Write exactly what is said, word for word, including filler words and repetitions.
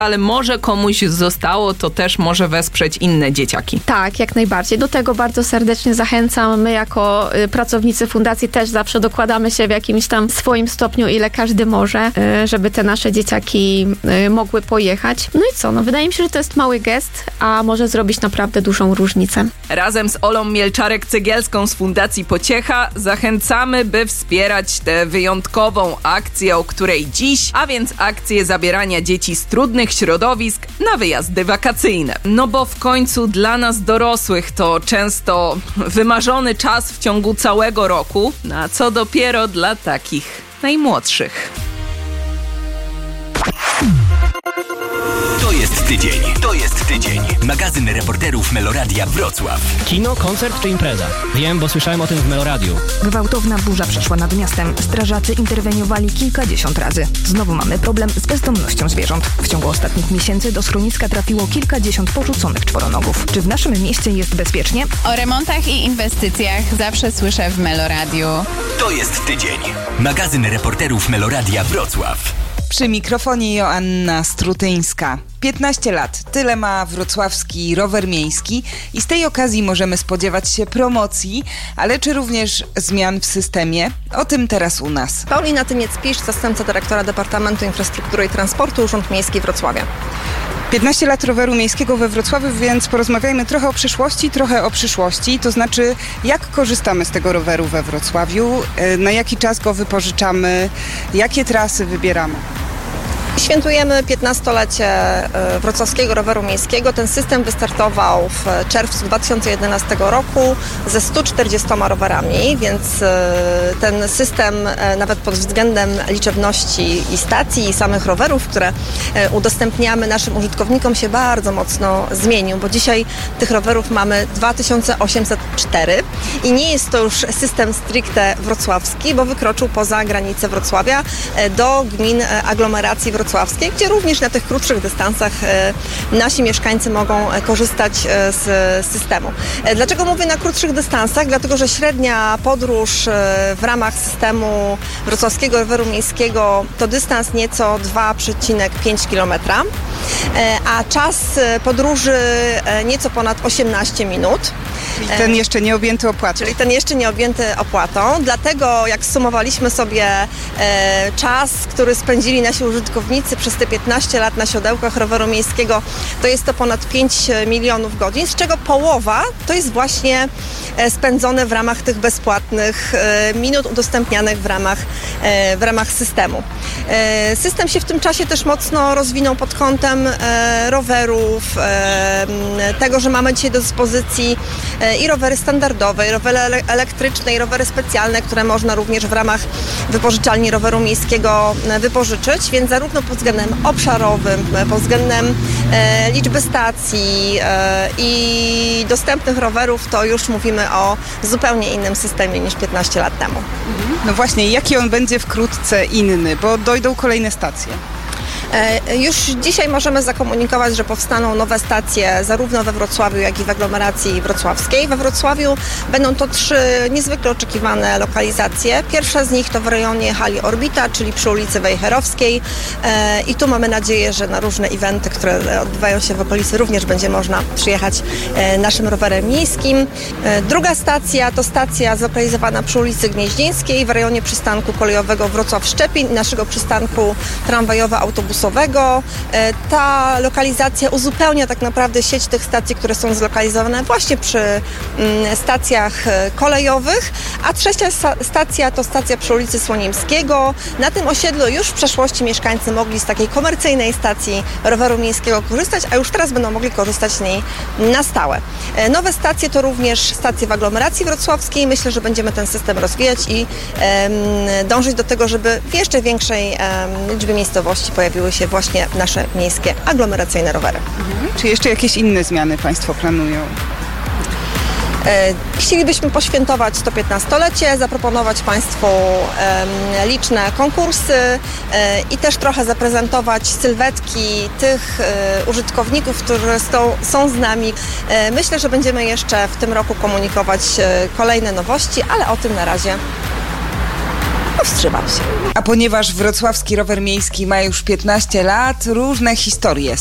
ale może komuś zostało, to też może wesprzeć inne dzieciaki. Tak, jak najbardziej. Do tego bardzo serdecznie zachęcam. My jako y, pracownicy fundacji też zawsze dokładamy się w jakimś tam swoim stopniu, ile każdy może, y, żeby te nasze dzieciaki y, mogły pojechać. No i co? No wydaje mi się, że to jest mały gest, a może zrobić naprawdę dużą różnicę. Razem z Olą Mielczarek-Cegielską z Fundacji Pociecha zachęcamy, by wspierać tę wyjątkową akcję, o której dziś, a więc akcję zabierania dzieci z trudnych środowisk na wyjazdy wakacyjne. No bo w końcu dla nas dorosłych to często wymarzony czas w ciągu całego roku, a co dopiero dla takich najmłodszych. To jest tydzień. To jest tydzień. Magazyn reporterów Meloradia Wrocław. Kino, koncert czy impreza? Wiem, bo słyszałem o tym w Meloradiu. Gwałtowna burza przeszła nad miastem. Strażacy interweniowali kilkadziesiąt razy. Znowu mamy problem z bezdomnością zwierząt. W ciągu ostatnich miesięcy do schroniska trafiło kilkadziesiąt porzuconych czworonogów. Czy w naszym mieście jest bezpiecznie? O remontach i inwestycjach zawsze słyszę w Meloradiu. To jest tydzień. Magazyn reporterów Meloradia Wrocław. Przy mikrofonie Joanna Strutyńska. piętnaście lat. Tyle ma wrocławski rower miejski i z tej okazji możemy spodziewać się promocji, ale czy również zmian w systemie? O tym teraz u nas. Paulina Tymiec-Pisz, zastępca dyrektora Departamentu Infrastruktury i Transportu, Urząd Miejski Wrocławia. piętnaście lat roweru miejskiego we Wrocławiu, więc porozmawiajmy trochę o przeszłości, trochę o przyszłości. To znaczy, jak korzystamy z tego roweru we Wrocławiu, na jaki czas go wypożyczamy, jakie trasy wybieramy. Świętujemy piętnastolecie wrocławskiego roweru miejskiego. Ten system wystartował w czerwcu dwa tysiące jedenastego roku ze stu czterdziestoma rowerami, więc ten system nawet pod względem liczebności i stacji i samych rowerów, które udostępniamy naszym użytkownikom, się bardzo mocno zmienił, bo dzisiaj tych rowerów mamy dwa tysiące osiemset cztery i nie jest to już system stricte wrocławski, bo wykroczył poza granice Wrocławia do gmin aglomeracji wrocławskiej, gdzie również na tych krótszych dystansach nasi mieszkańcy mogą korzystać z systemu. Dlaczego mówię na krótszych dystansach? Dlatego, że średnia podróż w ramach systemu wrocławskiego roweru miejskiego to dystans nieco dwa przecinek pięć kilometra, a czas podróży nieco ponad osiemnaście minut. Czyli ten jeszcze nie objęty opłatą. Czyli ten jeszcze nie objęty opłatą. Dlatego jak sumowaliśmy sobie e, czas, który spędzili nasi użytkownicy przez te piętnaście lat na siodełkach roweru miejskiego, to jest to ponad pięć milionów godzin, z czego połowa to jest właśnie e, spędzone w ramach tych bezpłatnych e, minut udostępnianych w ramach, e, w ramach systemu. E, system się w tym czasie też mocno rozwinął pod kątem e, rowerów, e, tego, że mamy dzisiaj do dyspozycji i rowery standardowe, i rowery elektryczne, i rowery specjalne, które można również w ramach wypożyczalni roweru miejskiego wypożyczyć, więc zarówno pod względem obszarowym, pod względem e, liczby stacji e, i dostępnych rowerów, to już mówimy o zupełnie innym systemie niż piętnaście lat temu. No właśnie, jaki on będzie wkrótce inny, bo dojdą kolejne stacje. Już dzisiaj możemy zakomunikować, że powstaną nowe stacje zarówno we Wrocławiu, jak i w aglomeracji wrocławskiej. We Wrocławiu będą to trzy niezwykle oczekiwane lokalizacje. Pierwsza z nich to w rejonie hali Orbita, czyli przy ulicy Wejherowskiej, i tu mamy nadzieję, że na różne eventy, które odbywają się w okolicy, również będzie można przyjechać naszym rowerem miejskim. Druga stacja to stacja zlokalizowana przy ulicy Gnieźnieńskiej w rejonie przystanku kolejowego Wrocław-Szczepin i naszego przystanku tramwajowo-autobusowego. Ta lokalizacja uzupełnia tak naprawdę sieć tych stacji, które są zlokalizowane właśnie przy stacjach kolejowych, a trzecia stacja to stacja przy ulicy Słonimskiego. Na tym osiedlu już w przeszłości mieszkańcy mogli z takiej komercyjnej stacji roweru miejskiego korzystać, a już teraz będą mogli korzystać z niej na stałe. Nowe stacje to również stacje w aglomeracji wrocławskiej. Myślę, że będziemy ten system rozwijać i um, dążyć do tego, żeby w jeszcze większej um, liczbie miejscowości pojawiły się właśnie nasze miejskie aglomeracyjne rowery. Mhm. Czy jeszcze jakieś inne zmiany Państwo planują? Chcielibyśmy poświętować to piętnastolecie, zaproponować Państwu e, liczne konkursy e, i też trochę zaprezentować sylwetki tych e, użytkowników, którzy są, są z nami. E, myślę, że będziemy jeszcze w tym roku komunikować e, kolejne nowości, ale o tym na razie powstrzymam się. A ponieważ wrocławski rower miejski ma już piętnaście lat, różne historie